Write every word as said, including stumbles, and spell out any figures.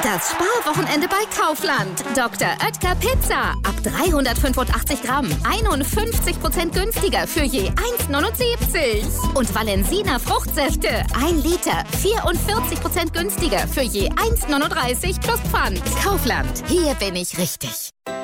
Das Sparwochenende bei Kaufland. Doktor Oetker Pizza. Ab dreihundertfünfundachtzig Gramm. einundfünfzig Prozent günstiger für je eins neunundsiebzig. Und Valensina Fruchtsäfte. ein Liter. vierundvierzig Prozent günstiger für je eins neununddreißig plus Pfand. Kaufland. Hier bin ich richtig.